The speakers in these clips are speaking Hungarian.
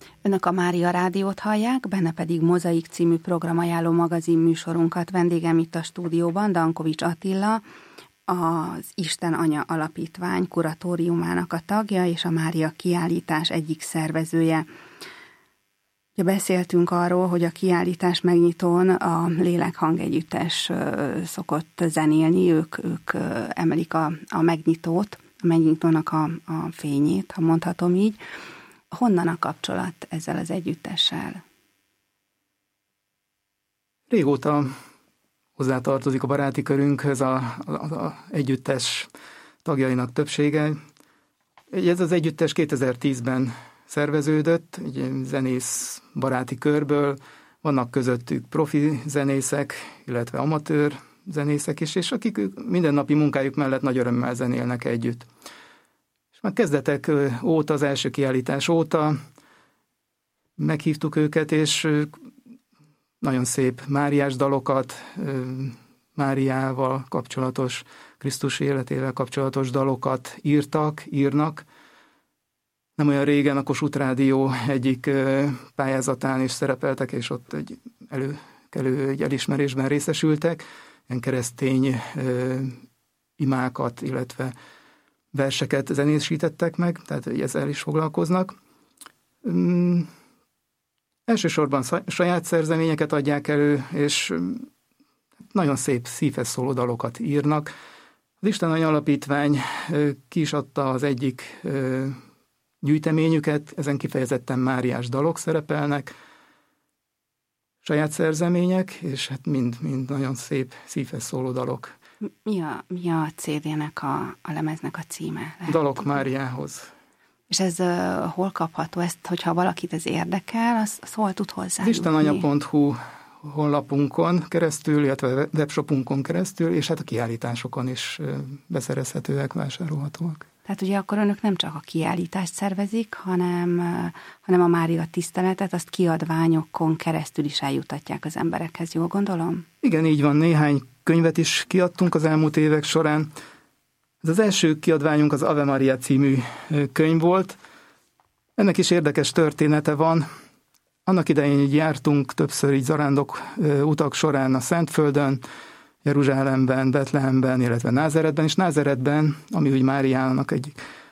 Önök a Mária Rádiót hallják, benne pedig Mozaik című programajánló magazin műsorunkat. Vendégem itt a stúdióban Dankovics Attila, az Isten Anya Alapítvány kuratóriumának a tagja és a Mária kiállítás egyik szervezője. Ja, beszéltünk arról, hogy a kiállítás megnyitón a Lélekhang Együttes szokott zenélni, ők emelik a megnyitót, a megnyitónak a fényét, ha mondhatom így. Honnan a kapcsolat ezzel az együttessel? Régóta hozzátartozik a baráti körünkhöz az együttes tagjainak többsége. Ez az együttes 2010-ben szerveződött, egy zenész baráti körből, vannak közöttük profi zenészek, illetve amatőr zenészek is, és akik mindennapi munkájuk mellett nagy örömmel zenélnek együtt. És már kezdetek óta, az első kiállítás óta meghívtuk őket, és nagyon szép máriás dalokat, Máriával kapcsolatos, Krisztus életével kapcsolatos dalokat írnak. Nem olyan régen a Kossuth Rádió egyik pályázatán is szerepeltek, és ott egy elismerésben részesültek, ilyen keresztény imákat, illetve verseket zenésítettek meg, tehát ezzel is foglalkoznak. Elsősorban saját szerzeményeket adják elő, és nagyon szép szívhez szóló dalokat írnak. Az Isten Anya Alapítvány ki is adta az egyik gyűjteményüket, ezen kifejezetten máriás dalok szerepelnek, saját szerzemények, és hát mind nagyon szép szívhez szóló dalok. Mi a CD-nek, a lemeznek a címe? Dalok Máriához. És ez hol kapható? Ezt, hogyha valakit ez érdekel, az hol tud hozzájutni? istenanya.hu honlapunkon keresztül, illetve webshopunkon keresztül, és hát a kiállításokon is beszerezhetőek, vásárolhatóak. Tehát ugye akkor önök nem csak a kiállítást szervezik, hanem a Mária tiszteletet, azt kiadványokon keresztül is eljutatják az emberekhez, jól gondolom? Igen, így van. Néhány könyvet is kiadtunk az elmúlt évek során. Ez az első kiadványunk az Ave Maria című könyv volt. Ennek is érdekes története van. Annak idején így jártunk többször így zarándok utak során a Szentföldön, Jeruzsálemben, Betlehemben, illetve Názáretben, és Názáretben, ami úgy Máriának egy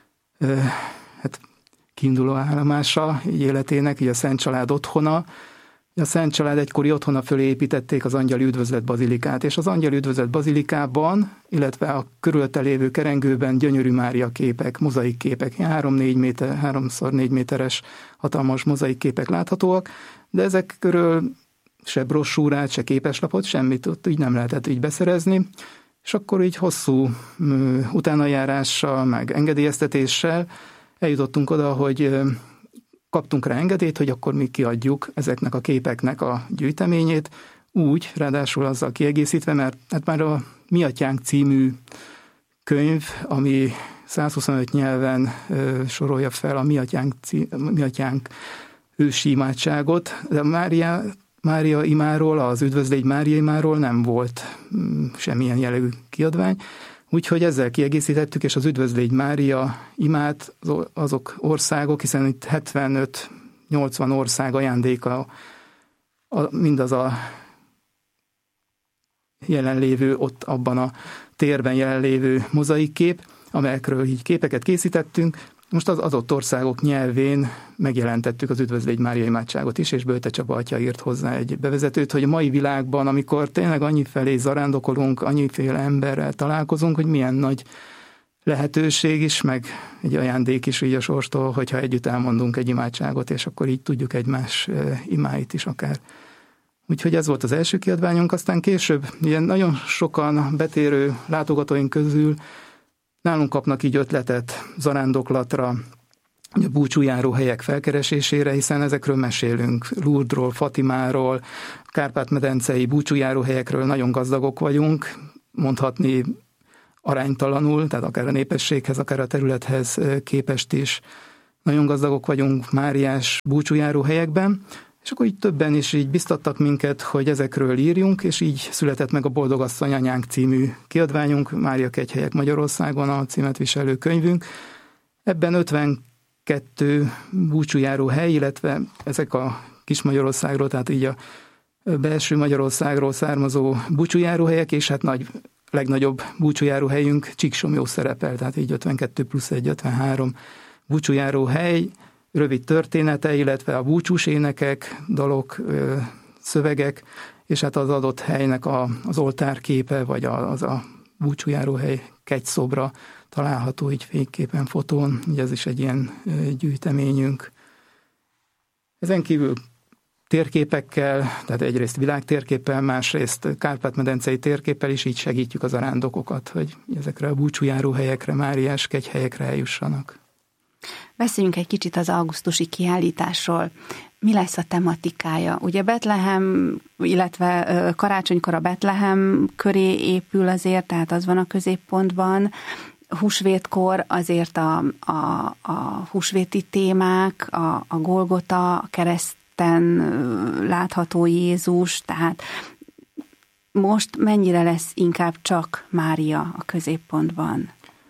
kiinduló állomása így életének, így a Szent Család otthona. A Szent Család egykori otthona fölé építették az Angyali Üdvözlet Bazilikát, és az Angyali Üdvözlet Bazilikában, illetve a körülötte lévő kerengőben gyönyörű Mária képek, mozaik képek, 3x4 méteres hatalmas mozaik képek láthatóak, de ezek körül se brossúrát, se képeslapot, semmit ott így nem lehetett így beszerezni, és akkor így hosszú utánajárással, meg engedélyeztetéssel eljutottunk oda, hogy kaptunk rá engedélyt, hogy akkor mi kiadjuk ezeknek a képeknek a gyűjteményét, úgy, ráadásul azzal kiegészítve, mert hát már a Mi Atyánk című könyv, ami 125 nyelven sorolja fel a Mi Atyánk ősi imádságot, de Mária imáról, az Üdvözlégy Mária imáról nem volt semmilyen jellegű kiadvány, úgyhogy ezzel kiegészítettük, és az Üdvözlégy Mária imát azok országok, hiszen itt 75-80 ország ajándéka mindaz a jelenlévő, ott abban a térben jelenlévő mozaikkép, amelyekről így képeket készítettünk. Most az adott országok nyelvén megjelentettük az Üdvözlégy Mária imádságot is, és Bölte Csaba atya írt hozzá egy bevezetőt, hogy a mai világban, amikor tényleg annyifelé zarándokolunk, annyiféle emberrel találkozunk, hogy milyen nagy lehetőség is, meg egy ajándék is így a sorstól, hogyha együtt elmondunk egy imádságot, és akkor így tudjuk egymás imáit is akár. Úgyhogy ez volt az első kiadványunk, aztán később ilyen nagyon sokan betérő látogatóink közül nálunk kapnak így ötletet zarándoklatra, a búcsújáró helyek felkeresésére, hiszen ezekről mesélünk, Lourdesról, Fatimáról, Kárpát-medencei búcsújáró helyekről nagyon gazdagok vagyunk, mondhatni aránytalanul, tehát akár a népességhez, akár a területhez képest is nagyon gazdagok vagyunk máriás búcsújáró helyekben, és akkor így többen is így biztattak minket, hogy ezekről írjunk, és így született meg a Boldogasszony Anyánk című kiadványunk, Mária Kegyhelyek Magyarországon a címet viselő könyvünk. Ebben 52 2 búcsújáró hely, illetve ezek a Kis-Magyarországról, tehát így a belső Magyarországról származó búcsújáróhelyek, és hát legnagyobb búcsújáróhelyünk Csíksomlyó szerepel, tehát így 52 plusz 1, 53 búcsújáróhely, rövid története, illetve a búcsús énekek, dalok, szövegek, és hát az adott helynek az oltárképe, vagy az a búcsújáróhely kegyszobra található így fényképen, fotón, ugye ez is egy ilyen gyűjteményünk. Ezen kívül térképekkel, tehát egyrészt világtérképpel, másrészt Kárpát-medencei térképpel is így segítjük az arándokokat, hogy ezekre a búcsújáróhelyekre, máriás kegyhelyekre eljussanak. Beszéljünk egy kicsit az augusztusi kiállításról. Mi lesz a tematikája? Ugye Betlehem, illetve karácsonykor a Betlehem köré épül azért, tehát az van a középpontban. Húsvétkor azért a húsvéti témák, a Golgota, a kereszten látható Jézus, tehát most mennyire lesz inkább csak Mária a középpontban?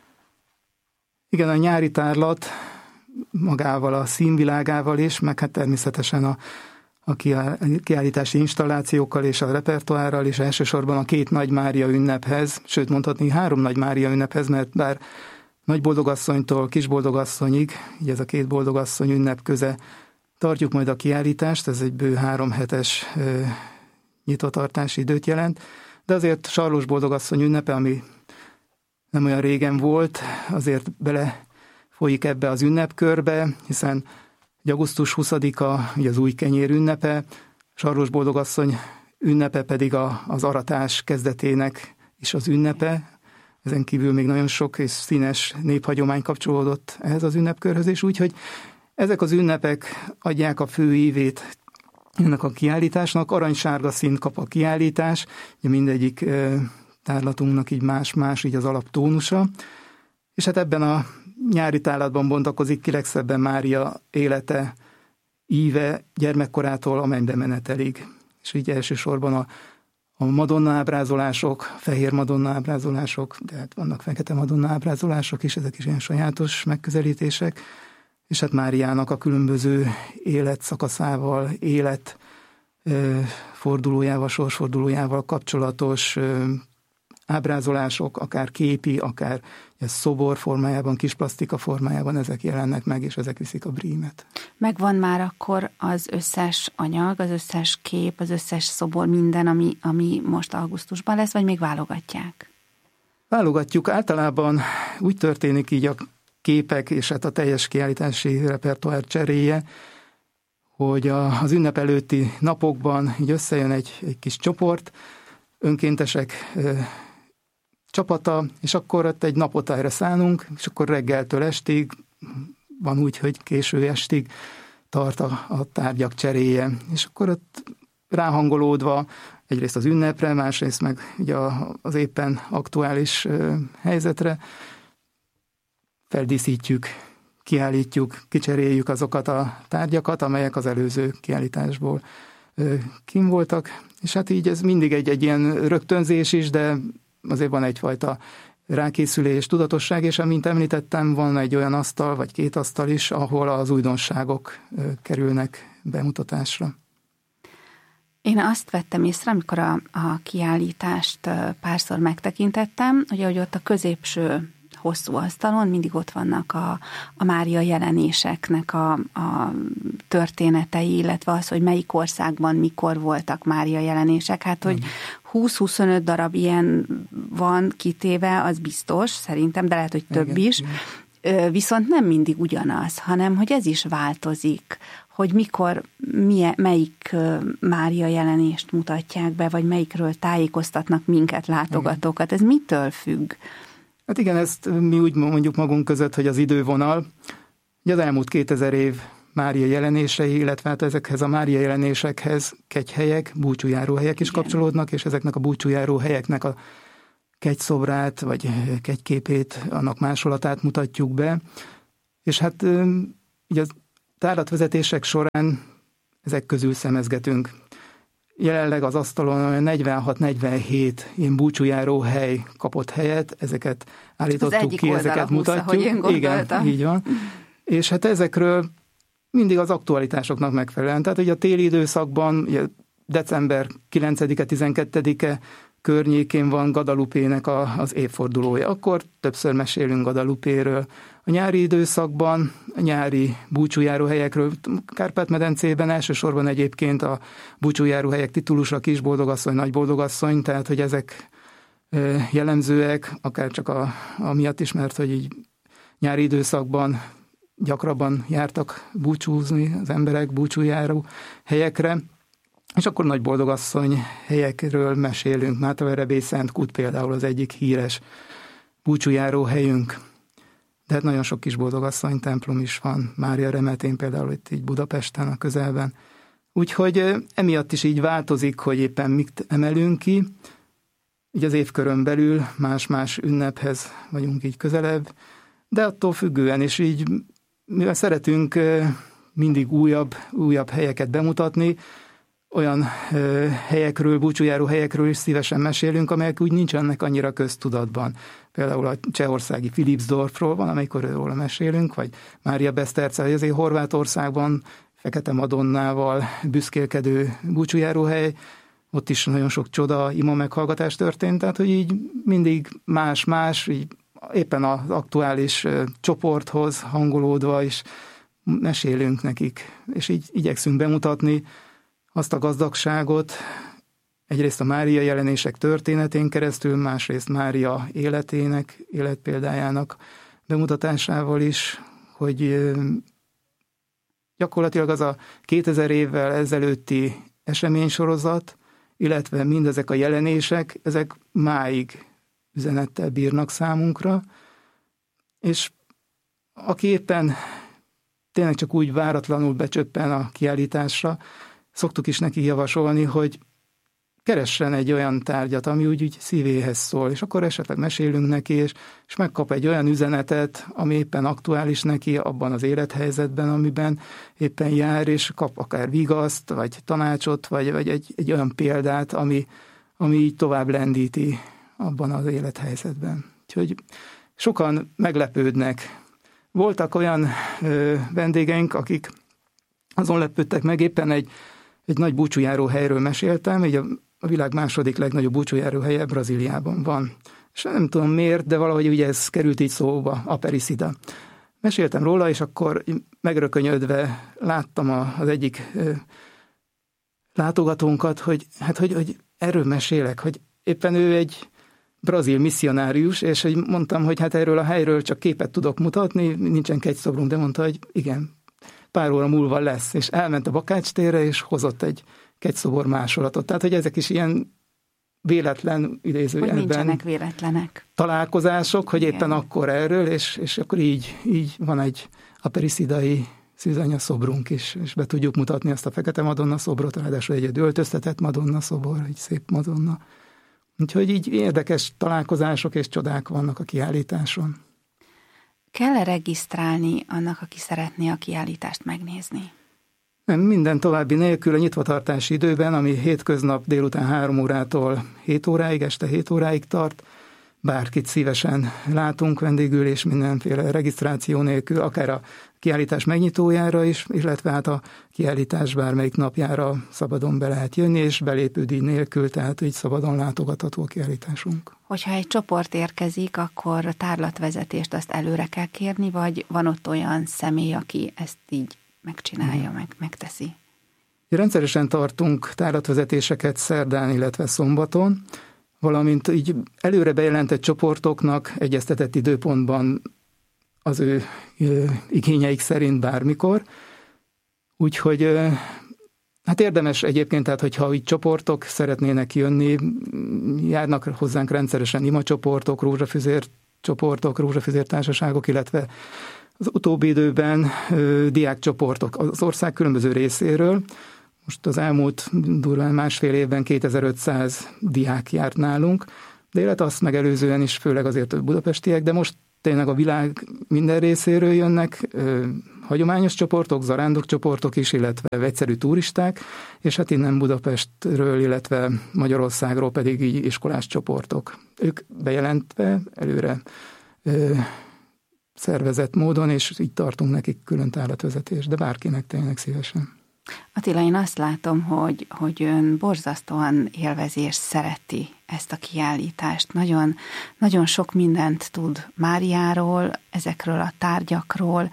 Igen, a nyári tárlat magával, a színvilágával is, meg hát természetesen a kiállítási installációkkal és a repertoárral, és elsősorban a 2 Nagy Mária ünnephez, sőt mondhatni 3 Nagy Mária ünnephez, mert bár Nagy Boldogasszonytól Kis Boldogasszonyig, így ez a 2 boldogasszony ünnep köze tartjuk majd a kiállítást, ez egy bő 3 hetes nyitvatartási időt jelent, de azért Sarlós Boldogasszony ünnepe, ami nem olyan régen volt, azért belefolyik ebbe az ünnepkörbe, hiszen augusztus 20-a ugye az új kenyér ünnepe, Sarlós Boldogasszony ünnepe pedig az aratás kezdetének is az ünnepe. Ezen kívül még nagyon sok és színes néphagyomány kapcsolódott ehhez az ünnepkörhöz, és úgyhogy ezek az ünnepek adják a fő ívét ennek a kiállításnak. Aranysárga színt kap a kiállítás, ugye mindegyik tárlatunknak így más-más így az alaptónusa, és hát ebben a nyári tárlatban bontakozik ki legszebben Mária élete, íve gyermekkorától a mennybe menetelig. És így elsősorban a Madonna ábrázolások, fehér Madonna ábrázolások, de hát vannak fekete Madonna ábrázolások is, ezek is ilyen sajátos megközelítések, és hát Máriának a különböző életszakaszával, fordulójával, sorsfordulójával kapcsolatos ábrázolások, akár képi, akár szobor formájában, kis plasztika formájában, ezek jelennek meg, és ezek viszik a brímet. Megvan már akkor az összes anyag, az összes kép, az összes szobor, minden, ami most augusztusban lesz, vagy még válogatják? Válogatjuk. Általában úgy történik így a képek, és hát a teljes kiállítási repertoár cseréje, hogy az ünnep előtti napokban így összejön egy kis csoport, önkéntesek csapata, és akkor ott egy napot erre szánunk, és akkor reggeltől estig, van úgy, hogy késő estig tart a tárgyak cseréje. És akkor ott ráhangolódva egyrészt az ünnepre, másrészt meg ugye az éppen aktuális helyzetre feldíszítjük, kiállítjuk, kicseréljük azokat a tárgyakat, amelyek az előző kiállításból kim voltak, és hát így ez mindig egy ilyen rögtönzés is, de azért van egyfajta rákészülés, tudatosság, és amint említettem, van egy olyan asztal, vagy 2 asztal is, ahol az újdonságok kerülnek bemutatásra. Én azt vettem észre, amikor a kiállítást párszor megtekintettem, hogy ott a középső hosszú asztalon mindig ott vannak a Mária jelenéseknek a történetei, illetve az, hogy melyik országban mikor voltak Mária jelenések. Hát, hogy 20-25 darab ilyen van kitéve, az biztos, szerintem, de lehet, hogy több is. Viszont nem mindig ugyanaz, hanem, hogy ez is változik, hogy mikor, melyik Mária jelenést mutatják be, vagy melyikről tájékoztatnak minket, látogatókat. Ez mitől függ? Hát igen, ezt mi úgy mondjuk magunk között, hogy az idővonal. Ugye az elmúlt 2000 év Mária jelenései, illetve hát ezekhez a Mária jelenésekhez kegyhelyek, búcsújáróhelyek is kapcsolódnak, és ezeknek a búcsújáróhelyeknek a kegyszobrát, vagy kegyképét, annak másolatát mutatjuk be. És hát ugye a tárlatvezetések során ezek közül szemezgetünk. Jelenleg az asztalon 46-47 ilyen búcsújáró hely kapott helyet, ezeket állítottuk ki, ezeket mutatjuk. Igen, így van. és hát ezekről mindig az aktualitásoknak megfelelően. Tehát ugye a téli időszakban, ugye december 9-e, 12-e környékén van Guadalupe-nek az évfordulója. Akkor többször mesélünk Guadalupe-ről. A nyári időszakban, a nyári búcsújáróhelyekről, Kárpát-medencében elsősorban egyébként a búcsújáróhelyek titulusa Kisboldogasszony, Nagyboldogasszony, tehát hogy ezek jellemzőek, akár csak amiatt is, mert hogy így nyári időszakban gyakrabban jártak búcsúzni az emberek búcsújáró helyekre, és akkor Nagyboldogasszony helyekről mesélünk. Mátaverebély Szent Kút például az egyik híres búcsújáró helyünk. De hát nagyon sok Kisboldogasszony templom is van. Mária Remetén például itt így Budapesten a közelben. Úgyhogy emiatt is így változik, hogy éppen mit emelünk ki. Így az évkörön belül más-más ünnephez vagyunk így közelebb, de attól függően is így, mivel szeretünk mindig újabb helyeket bemutatni, olyan helyekről, búcsújáró helyekről is szívesen mesélünk, amelyek úgy nincsenek annyira köztudatban. Például a csehországi Philipsdorfról van, amikor róla mesélünk, vagy Mária Beszterce, vagy azért Horvátországban Fekete Madonnával büszkélkedő búcsújáróhely, ott is nagyon sok csoda, ima meghallgatás történt, tehát hogy így mindig más-más, így éppen az aktuális csoporthoz hangolódva is mesélünk nekik, és így igyekszünk bemutatni azt a gazdagságot, egyrészt a Mária jelenések történetén keresztül, másrészt Mária életpéldájának bemutatásával is, hogy gyakorlatilag az a 2000 évvel ezelőtti eseménysorozat, illetve mindezek a jelenések, ezek máig üzenettel bírnak számunkra, és aki éppen tényleg csak úgy váratlanul becsöppen a kiállításra, szoktuk is neki javasolni, hogy keressen egy olyan tárgyat, ami úgy szívéhez szól, és akkor esetleg mesélünk neki, és megkap egy olyan üzenetet, ami éppen aktuális neki abban az élethelyzetben, amiben éppen jár, és kap akár vigaszt, vagy tanácsot, vagy egy olyan példát, ami így tovább lendíti abban az élethelyzetben. Úgyhogy sokan meglepődnek. Voltak olyan vendégeink, akik azon lepődtek meg, éppen egy nagy búcsújáró helyről meséltem, így a világ második legnagyobb búcsújáró helye Brazíliában van. És nem tudom miért, de valahogy ugye ez került így szóba, Aparecida. Meséltem róla, és akkor megrökönyödve láttam az egyik látogatónkat, hogy erről mesélek, hogy éppen ő egy brazil misszionárius, és hogy mondtam, hogy hát erről a helyről csak képet tudok mutatni, nincsen kegyszobrunk, de mondta, hogy igen, pár óra múlva lesz, és elment a Bakács térre, és hozott egy kegyszobor másolatot. Tehát, hogy ezek is ilyen véletlen idézőjelben. Hogy nincsenek véletlenek. Találkozások, hogy éppen akkor erről, és akkor így van egy apericidai szűzanya szobrunk is, és be tudjuk mutatni azt a Fekete Madonna szobrot, ráadásul egy öltöztetett Madonna szobor, egy szép Madonna. Úgyhogy így érdekes találkozások és csodák vannak a kiállításon. Kell-e regisztrálni annak, aki szeretné a kiállítást megnézni? Nem, minden további nélkül a nyitvatartási időben, ami hétköznap délután 3 órától 7 óráig, este 7 óráig tart, bárkit szívesen látunk vendégül, és mindenféle regisztráció nélkül, akár a kiállítás megnyitójára is, illetve hát a kiállítás bármelyik napjára szabadon be lehet jönni, és belépődíj nélkül, tehát így szabadon látogatható a kiállításunk. Hogyha egy csoport érkezik, akkor tárlatvezetést azt előre kell kérni, vagy van ott olyan személy, aki ezt így megcsinálja, megteszi? Rendszeresen tartunk tárlatvezetéseket szerdán, illetve szombaton, valamint így előre bejelentett csoportoknak egyeztetett időpontban az ő igényeik szerint bármikor. Úgyhogy hát érdemes egyébként, tehát hogyha így csoportok szeretnének jönni, járnak hozzánk rendszeresen imacsoportok, rózsafüzér csoportok, rózsafüzér társaságok, illetve az utóbbi időben diákcsoportok az ország különböző részéről. Most az elmúlt durván 1,5 évben 2500 diák járt nálunk, de illetve azt megelőzően is főleg azért a budapestiek, de most tényleg a világ minden részéről jönnek hagyományos csoportok, zarándokcsoportok is, illetve egyszerű turisták, és hát innen Budapestről, illetve Magyarországról pedig így iskolás csoportok. Ők bejelentve előre szervezett módon, és így tartunk nekik külön tárlatvezetést, de bárkinek tényleg szívesen. Attila, én azt látom, hogy ön borzasztóan élvezi és szereti ezt a kiállítást. Nagyon, nagyon sok mindent tud Máriáról, ezekről a tárgyakról.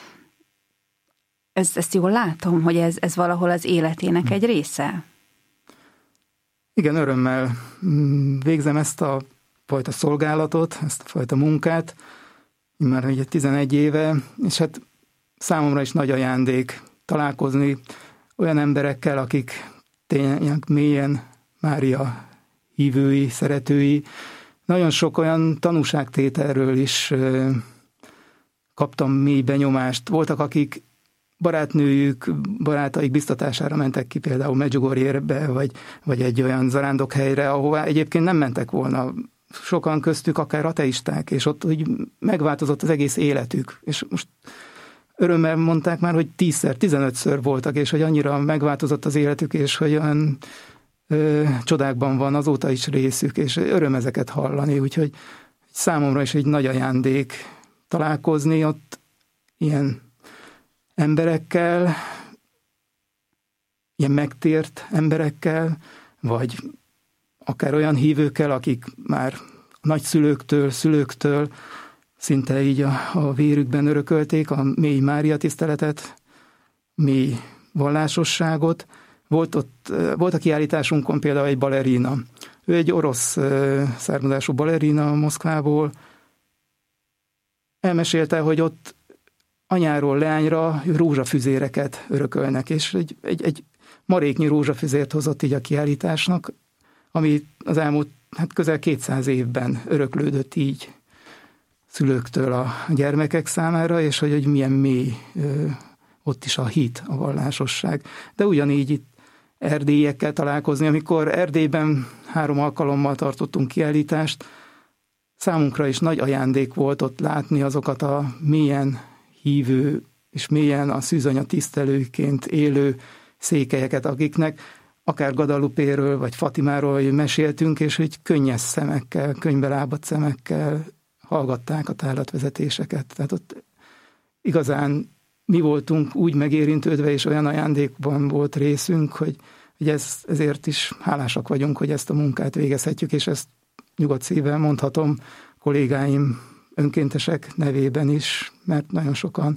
Ezt jól látom, hogy ez valahol az életének egy része? Igen, örömmel végzem ezt a fajta szolgálatot, ezt a fajta munkát, már ugye 11 éve, és hát számomra is nagy ajándék találkozni olyan emberekkel, akik tényleg mélyen Mária hívői, szeretői. Nagyon sok olyan tanúságtételről is kaptam mély benyomást. Voltak, akik barátaik biztatására mentek ki például Medjugorjébe, vagy egy olyan zarándokhelyre, ahová egyébként nem mentek volna. Sokan köztük akár ateisták, és ott úgy megváltozott az egész életük. És most örömmel mondták már, hogy 10-szer, 15-ször voltak, és hogy annyira megváltozott az életük, és hogy olyan csodákban van azóta is részük, és öröm ezeket hallani, úgyhogy számomra is egy nagy ajándék találkozni ott ilyen emberekkel, ilyen megtért emberekkel, vagy akár olyan hívőkkel, akik már nagyszülőktől, szülőktől szinte így a vérükben örökölték a mély Mária tiszteletet, mély vallásosságot. Volt a kiállításunkon például egy balerina. Ő egy orosz származású balerina Moszkvából. Elmesélte, hogy ott anyáról leányra rózsafüzéreket örökölnek, és egy maréknyi rózsafüzért hozott így a kiállításnak, ami az elmúlt közel 200 évben öröklődött így szülőktől a gyermekek számára, és hogy milyen mély ott is a hit, a vallásosság. De ugyanígy itt erdélyekkel találkozni, amikor Erdélyben 3 alkalommal tartottunk kiállítást, számunkra is nagy ajándék volt ott látni azokat a mélyen hívő és mélyen a szűzanya tisztelőként élő székelyeket, akiknek akár Guadalupéről vagy Fatimáról meséltünk, és hogy könnyes szemekkel, könyvbe lábadt szemekkel hallgatták a tárlatvezetéseket. Tehát ott igazán mi voltunk úgy megérintődve, és olyan ajándékban volt részünk, hogy ezért is hálásak vagyunk, hogy ezt a munkát végezhetjük, és ezt nyugodt szívvel mondhatom kollégáim önkéntesek nevében is, mert nagyon sokan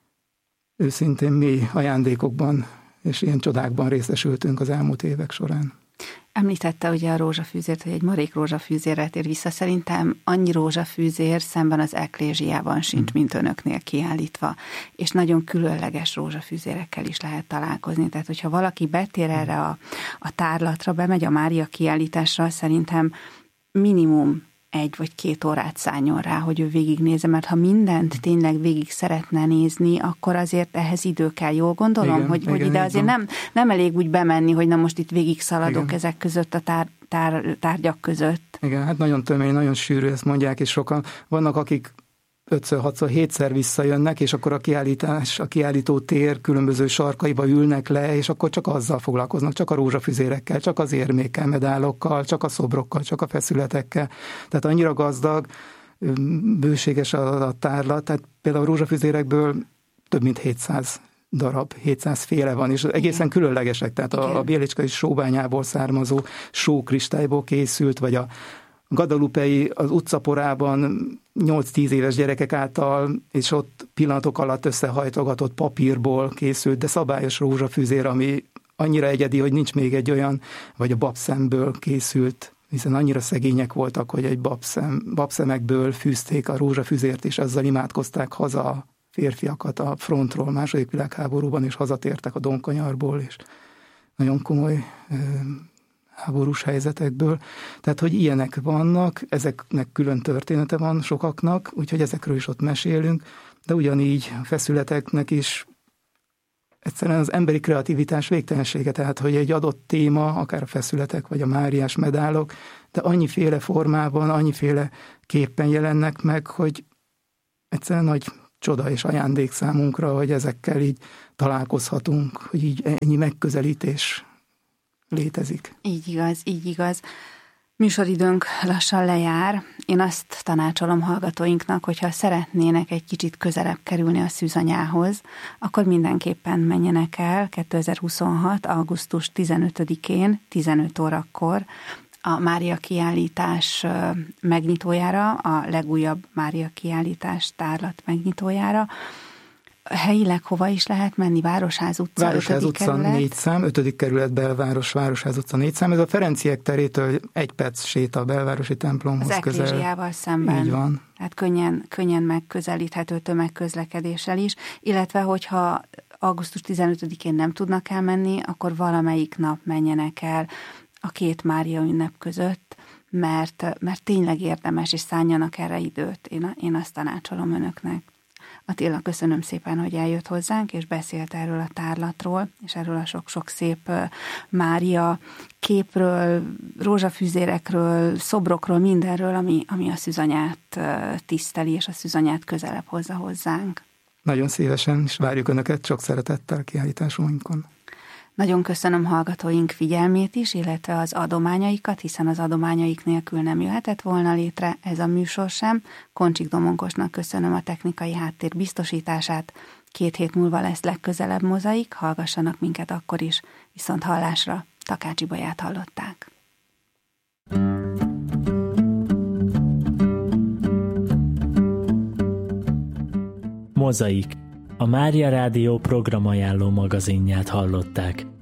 őszintén mély ajándékokban és ilyen csodákban részesültünk az elmúlt évek során. Említette ugye a rózsafűzért, hogy egy marék rózsafűzérre tér vissza. Szerintem annyi rózsafűzér szemben az eklézsiában sincs, mint önöknél kiállítva. És nagyon különleges rózsafűzérekkel is lehet találkozni. Tehát, hogyha valaki betér erre a tárlatra, bemegy a Mária kiállításra, szerintem minimum 1 vagy 2 órát szálljon rá, hogy ő végignézze, mert ha mindent tényleg végig szeretne nézni, akkor azért ehhez idő kell, jól gondolom, igen, hogy ide azért nem elég úgy bemenni, hogy na most itt végig szaladok ezek között a tárgyak között. Igen, hát nagyon tömény, nagyon sűrű, ezt mondják, és sokan vannak, akik 5-ször, 6-szor, 7-szer visszajönnek, és akkor a kiállító tér különböző sarkaiba ülnek le, és akkor csak azzal foglalkoznak, csak a rózsafüzérekkel, csak az érmékkel, medálokkal, csak a szobrokkal, csak a feszületekkel. Tehát annyira gazdag, bőséges a tárlat, tehát például a rózsafüzérekből több mint 700 darab, 700 féle van, és egészen különlegesek, tehát a bielicskai sóbányából származó sókristályból készült, vagy a guadalupei az utcaporában 8-10 éves gyerekek által, és ott pillanatok alatt összehajtogatott papírból készült, de szabályos rózsafűzér, ami annyira egyedi, hogy nincs még egy olyan, vagy a babszemből készült, hiszen annyira szegények voltak, hogy egy babszemekből fűzték a rózsafűzért, és ezzel imádkozták haza a férfiakat a frontról második világháborúban, és hazatértek a Donkanyarból, és nagyon komoly háborús helyzetekből. Tehát, hogy ilyenek vannak, ezeknek külön története van sokaknak, úgyhogy ezekről is ott mesélünk, de ugyanígy a feszületeknek is egyszerűen az emberi kreativitás végtelensége, tehát, hogy egy adott téma, akár a feszületek, vagy a máriás medálok, de annyiféle formában, annyiféle képpen jelennek meg, hogy egyszerűen nagy csoda és ajándék számunkra, hogy ezekkel így találkozhatunk, hogy így ennyi megközelítés létezik. Így igaz, így igaz. Műsoridőnk lassan lejár. Én azt tanácsolom hallgatóinknak, hogyha szeretnének egy kicsit közelebb kerülni a szűzanyához, akkor mindenképpen menjenek el 2026. augusztus 15-én, 15 órakor a Mária kiállítás megnyitójára, a legújabb Mária kiállítás tárlat megnyitójára. Helyileg hova is lehet menni? Városház utca, Városház 5. utca kerület? 4 szám, 5. kerület belváros, Városház utca 4 szám. Ez a Ferenciek terétől 1 perc séta a belvárosi templomhoz az közel. Az eklézsiával szemben. Így van. Tehát könnyen megközelíthető tömegközlekedéssel is, illetve hogyha augusztus 15-én nem tudnak elmenni, akkor valamelyik nap menjenek el a 2 Mária ünnep között, mert tényleg érdemes, és szánjanak erre időt. Én azt tanácsolom önöknek. Attila, köszönöm szépen, hogy eljött hozzánk, és beszélt erről a tárlatról, és erről a sok-sok szép Mária képről, rózsafűzérekről, szobrokról, mindenről, ami a szűzanyát tiszteli, és a szűzanyát közelebb hozza hozzánk. Nagyon szívesen, és várjuk Önöket sok szeretettel kiállításunkon. Nagyon köszönöm hallgatóink figyelmét is, illetve az adományaikat, hiszen az adományaik nélkül nem jöhetett volna létre ez a műsor sem. Koncsik Domonkosnak köszönöm a technikai háttér biztosítását. 2 hét múlva lesz legközelebb mozaik, hallgassanak minket akkor is. Viszont hallásra, Takácsi Baját hallották. Mozaik. A Mária Rádió programajánló magazinját hallották.